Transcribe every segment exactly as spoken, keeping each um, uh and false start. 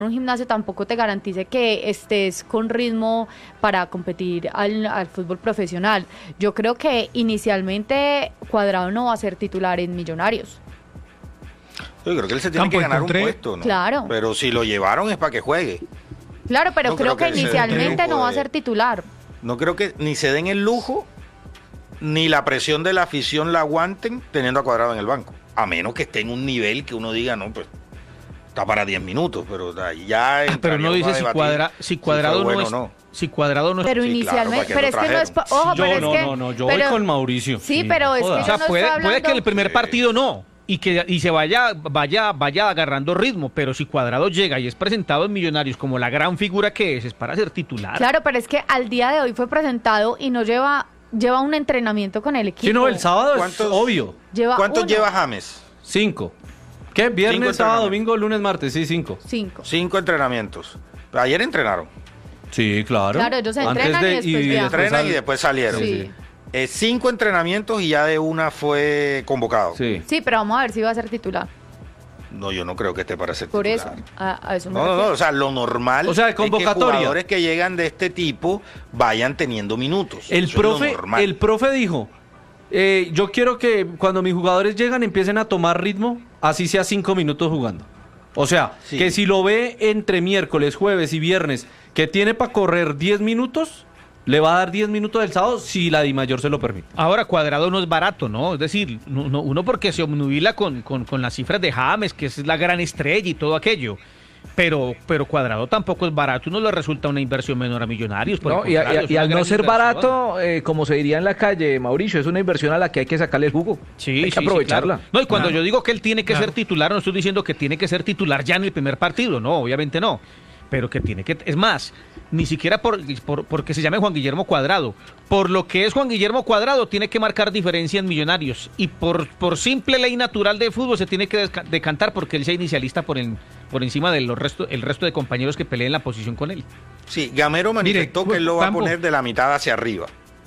un gimnasio tampoco te garantice que estés con ritmo para competir al, al fútbol profesional. Yo creo que inicialmente Cuadrado no va a ser titular en Millonarios. Yo creo que él se tiene Campo, que ganar encontré. un puesto, ¿no? Claro. Pero si lo llevaron es para que juegue. Claro, pero No creo, creo que, que se inicialmente den no va a de- ser titular. No creo que ni se den el lujo, ni la presión de la afición la aguanten teniendo a Cuadrado en el banco. A menos que esté en un nivel que uno diga, no, pues está para diez minutos, pero ahí ya Pero no entraríamos dice a si, debatir cuadra, si Cuadrado fue bueno no es... o no. Si Cuadrado no es... Pero Sí, inicialmente, claro, ¿para qué pero lo es que no es... pa- trajeron? Ojo, yo pero no, es que... no, no, yo pero- voy con Mauricio. Sí, pero es que joda. O yo sea, no puede, estoy puede hablando... que el primer partido no, y que y se vaya, vaya, vaya agarrando ritmo, pero si Cuadrado llega y es presentado en Millonarios como la gran figura que es, es para ser titular. Claro, pero es que al día de hoy fue presentado y no lleva lleva un entrenamiento con el equipo. Sí, no, el sábado es ¿Cuántos- obvio. Lleva ¿Cuántos uno. lleva James? Cinco. ¿Qué? Cinco Viernes, sábado, entrenamientos. domingo, lunes, martes. Sí, cinco. Cinco. Cinco entrenamientos. Ayer entrenaron. Sí, claro. Claro, ellos Antes entrenan y de- después viajan. Entrenan sal- y después salieron. Sí. Eh, cinco entrenamientos y ya de una fue convocado. Sí. Sí, pero vamos a ver si va a ser titular. No, yo no creo que esté para ser Por eso, titular. a, a eso me No, no, no, refiero. o sea, lo normal O sea, es que convocatoria. jugadores que llegan de este tipo vayan teniendo minutos. El Eso es lo profe, normal. el profe dijo, eh, yo quiero que cuando mis jugadores llegan empiecen a tomar ritmo, así sea cinco minutos jugando. O sea, Sí. que si lo ve entre miércoles, jueves y viernes, que tiene para correr diez minutos, le va a dar diez minutos del sábado si la Dimayor se lo permite. Ahora, Cuadrado no es barato, ¿no? Es decir, no- no- uno porque se obnubila con, con, con las cifras de James, que es la gran estrella y todo aquello. Pero, pero Cuadrado tampoco es barato, uno le resulta una inversión menor a Millonarios. Por el No, y, a- contrario, y a- es y una al no gran ser inversión. barato, eh, como se diría en la calle, Mauricio, es una inversión a la que hay que sacarle el jugo. Sí, hay que sí, sí, aprovecharla. claro. No, y cuando Claro. yo digo que él tiene que Claro. ser titular, no estoy diciendo que tiene que ser titular ya en el primer partido, no, obviamente no. Pero que tiene que, es más, ni siquiera por, por- porque se llame Juan Guillermo Cuadrado. Por lo que es Juan Guillermo Cuadrado, tiene que marcar diferencia en Millonarios. Y por, por simple ley natural de fútbol se tiene que desca- decantar porque él sea inicialista por, el, por encima del resto, el resto de compañeros que peleen la posición con él. Sí, Gamero manifestó Mire, que él lo va a Campo. poner de la mitad hacia arriba.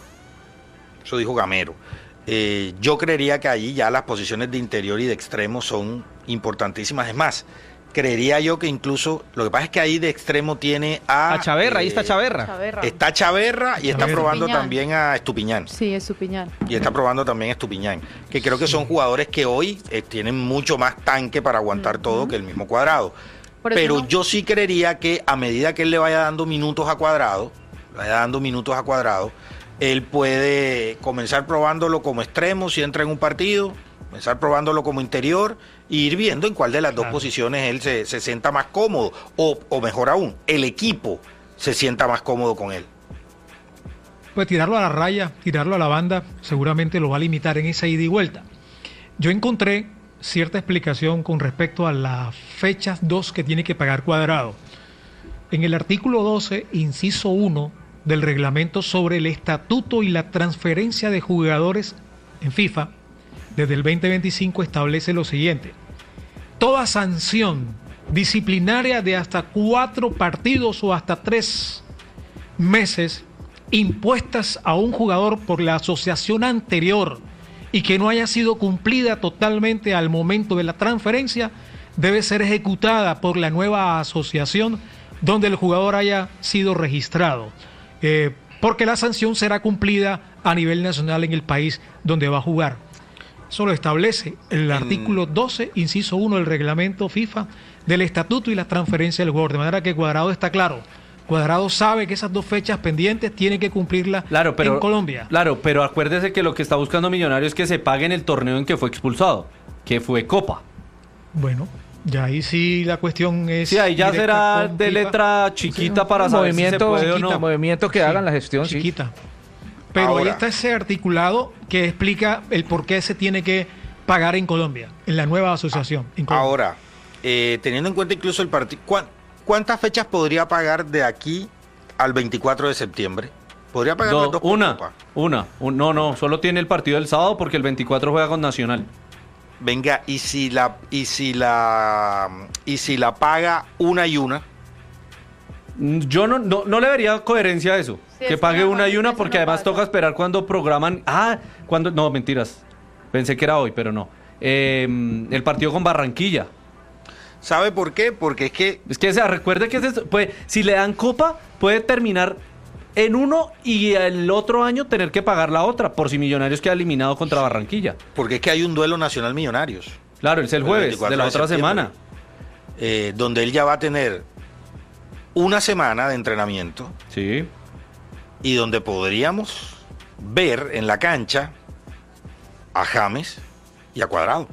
Eso dijo Gamero. Eh, yo creería que allí ya las posiciones de interior y de extremo son importantísimas. Es más, creería yo que incluso, lo que pasa es que ahí de extremo tiene a... A Chaverra, ahí está eh, Chaverra. Chaverra. Está Chaverra y está Chaverra. probando Estupiñán. también a Estupiñán. Sí, es su piñal. Y está probando también a Estupiñán. Que creo que son jugadores que hoy eh, tienen mucho más tanque para aguantar todo que el mismo Cuadrado. Por eso Pero no- yo sí creería que a medida que él le vaya dando minutos a Cuadrado, le vaya dando minutos a Cuadrado, él puede comenzar probándolo como extremo si entra en un partido, comenzar probándolo como interior e ir viendo en cuál de las dos Claro. posiciones él se, se sienta más cómodo. O, o mejor aún, el equipo se sienta más cómodo con él. Pues tirarlo a la raya, tirarlo a la banda, seguramente lo va a limitar en esa ida y vuelta. Yo encontré cierta explicación con respecto a las fechas dos que tiene que pagar Cuadrado. En el artículo doce, inciso uno del reglamento sobre el estatuto y la transferencia de jugadores en FIFA, desde el veinte veinticinco establece lo siguiente: toda sanción disciplinaria de hasta cuatro partidos o hasta tres meses impuestas a un jugador por la asociación anterior y que no haya sido cumplida totalmente al momento de la transferencia, debe ser ejecutada por la nueva asociación donde el jugador haya sido registrado, eh, porque la sanción será cumplida a nivel nacional en el país donde va a jugar. Eso lo establece el artículo doce, inciso uno del reglamento FIFA del estatuto y la transferencia del jugador, de manera que Cuadrado está claro. Cuadrado sabe que esas dos fechas pendientes tiene que cumplirlas Claro, pero, en Colombia. Claro, pero acuérdese que lo que está buscando Millonarios es que se pague en el torneo en que fue expulsado, que fue Copa. Bueno, ya ahí sí la cuestión es... Sí, ahí ya directa será con de FIFA. letra chiquita para saber si se movimiento, puede o chiquita, no. movimiento que Sí, hagan la gestión, sí. chiquita. Pero ahí Ahora. está ese articulado que explica el por qué se tiene que pagar en Colombia, en la nueva asociación. en Colombia. Ahora, eh, teniendo en cuenta incluso el partido, ¿cuántas fechas podría pagar de aquí al veinticuatro de septiembre? ¿Podría pagar Do- las dos por una, Copa? una, un- no, no, solo tiene el partido del sábado porque el veinticuatro juega con Nacional. Venga, y si la y si la y si la paga una y una, Mm, Yo no, no, no le vería coherencia a eso, Sí, que es pague que una y una normalmente porque eso no además pasa. toca esperar cuando programan, ah, cuando, no, mentiras, pensé que era hoy, pero no. Eh, el partido con Barranquilla. ¿Sabe por qué? Porque es que... Es que, o sea, recuerde que es esto, puede, si le dan copa, puede terminar en uno y el otro año tener que pagar la otra, por si Millonarios queda eliminado contra Barranquilla. Porque es que hay un duelo nacional Millonarios. Claro, es el jueves de la otra semana. Eh, donde él ya va a tener una semana de entrenamiento. Sí. Y donde podríamos ver en la cancha a James y a Cuadrado.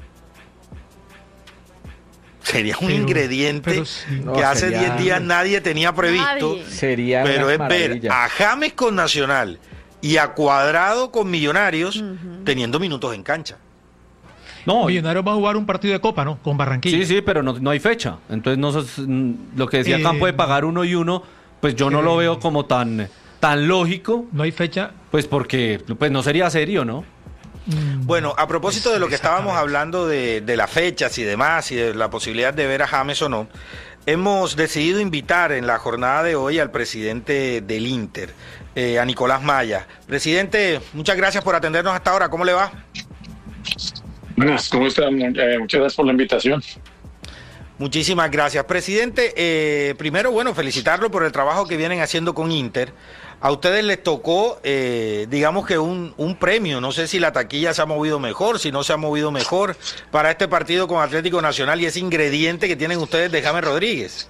Sería un Pero- ingrediente pero sí. que No, hace sería- diez días nadie tenía previsto. Nadie. Sería Pero una es ver maravilla. a James con Nacional y a Cuadrado con Millonarios teniendo minutos en cancha. No, y- Millonarios va a jugar un partido de Copa, ¿no? Con Barranquilla. sí, sí, pero no, no hay fecha. Entonces, no, sos- mm, lo que decía Eh, Campo de pagar uno y uno, pues yo no eh, lo veo como tan, tan lógico, No hay fecha. pues porque pues no sería serio, ¿no? mm, Bueno, a propósito es- de lo que estábamos exactamente. hablando de, de las fechas y demás y de la posibilidad de ver a James o no, hemos decidido invitar en la jornada de hoy al presidente del Inter, eh, a Nicolás Maya. Presidente, muchas gracias por atendernos hasta ahora. ¿Cómo le va? Buenas, ¿cómo están? Eh, muchas gracias por la invitación. Muchísimas gracias. Presidente, eh, primero, bueno, felicitarlo por el trabajo que vienen haciendo con Inter. A ustedes les tocó, eh, digamos que un, un premio. No sé si la taquilla se ha movido mejor, si no se ha movido mejor para este partido con Atlético Nacional y ese ingrediente que tienen ustedes de James Rodríguez.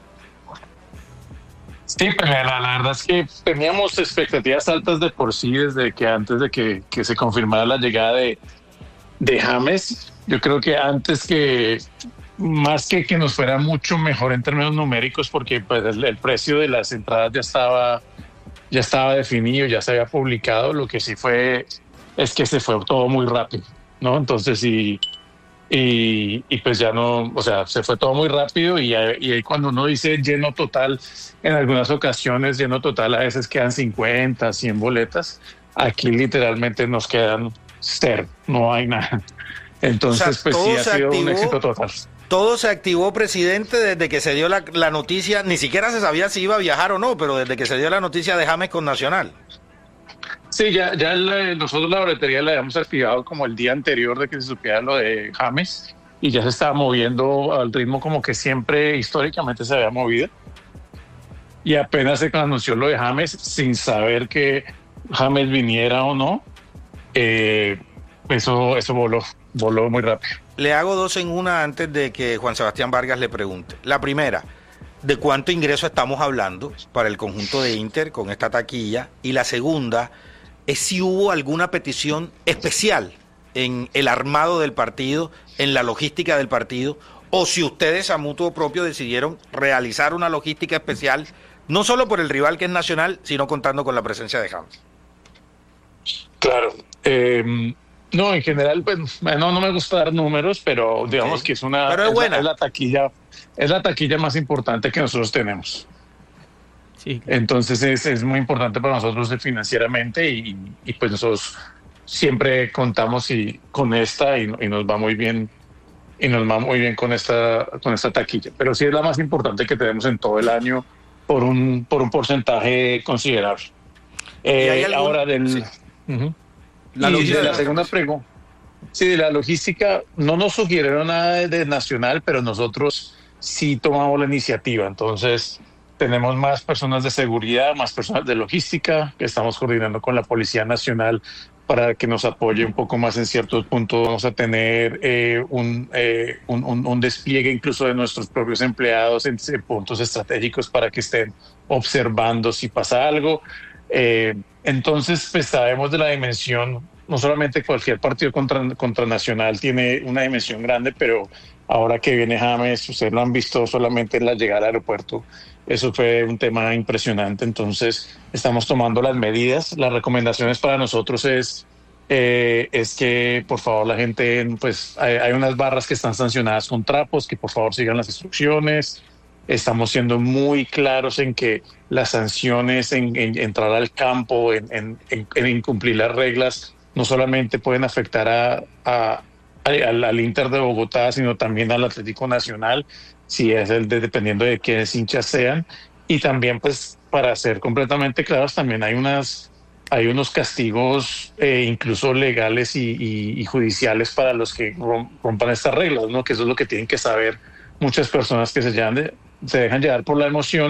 Sí, pues, la, la verdad es que teníamos expectativas altas de por sí desde que antes de que, que se confirmara la llegada de, de James. Yo creo que antes que, más que que nos fuera mucho mejor en términos numéricos, porque pues, el, el precio de las entradas ya estaba, ya estaba definido, ya se había publicado. Lo que sí fue es que se fue todo muy rápido, ¿no? Entonces sí. Y, y pues ya no, o sea, se fue todo muy rápido y, ahí- y ahí cuando uno dice lleno total, en algunas ocasiones lleno total a veces quedan cincuenta, cien boletas, aquí literalmente nos quedan cero, no hay nada. Entonces O sea, pues sí todo ha se sido un activó. éxito total. Todo se activó, presidente, desde que se dio la, la noticia, ni siquiera se sabía si iba a viajar o no, pero desde que se dio la noticia de James con Nacional. Sí, ya, ya el- nosotros la boletería la habíamos activado como el día anterior de que se supiera lo de James y ya se estaba moviendo al ritmo como que siempre históricamente se había movido. Y apenas se anunció lo de James, sin saber que James viniera o no, eh, eso, eso voló, voló muy rápido. Le hago dos en una antes de que Juan Sebastián Vargas le pregunte. La primera, ¿de cuánto ingreso estamos hablando para el conjunto de Inter con esta taquilla? Y la segunda es si hubo alguna petición especial en el armado del partido, en la logística del partido, o si ustedes a mutuo propio decidieron realizar una logística especial, no solo por el rival que es Nacional, sino contando con la presencia de James. Claro. Eh, no, en general, pues no, no me gusta dar números, pero digamos Ok. que es una Pero es la- buena. es la taquilla, es la taquilla más importante que nosotros tenemos. Sí. Entonces es, es muy importante para nosotros financieramente y, y pues nosotros siempre contamos y, con esta y, y nos va muy bien y nos va muy bien con esta con esta taquilla. Pero sí es la más importante que tenemos en todo el año por un por un porcentaje considerable. Eh, ¿Y hay algún- ahora del Sí. Ujú. La y logística. de la segunda pregunta. Sí, de la logística no nos sugirieron nada de, de Nacional, pero nosotros sí tomamos la iniciativa. Entonces tenemos más personas de seguridad, más personas de logística, que estamos coordinando con la Policía Nacional para que nos apoye un poco más en ciertos puntos. Vamos a tener eh, un, eh, un, un- un despliegue incluso de nuestros propios empleados en, en puntos estratégicos para que estén observando si pasa algo. Eh, entonces, pues sabemos de la dimensión, no solamente cualquier partido contra, contra Nacional tiene una dimensión grande, pero ahora que viene James, ustedes lo han visto solamente en la llegada al aeropuerto, eso fue un tema impresionante. Entonces, estamos tomando las medidas. Las recomendaciones para nosotros es, eh, es que, por favor, la gente, pues hay, hay unas barras que están sancionadas con trapos, que por favor sigan las instrucciones. Estamos siendo muy claros en que las sanciones en, en entrar al campo, en, en, en, en incumplir las reglas, no solamente pueden afectar a, a, al, al Inter de Bogotá, sino también al Atlético Nacional, si es el de, dependiendo de qué hinchas sean. Y también, pues, para ser completamente claros, también hay unas hay unos castigos eh, incluso legales y, y, y judiciales para los que rompan estas reglas, ¿no? Que eso es lo que tienen que saber muchas personas que se, llevan de- se dejan llevar por la emoción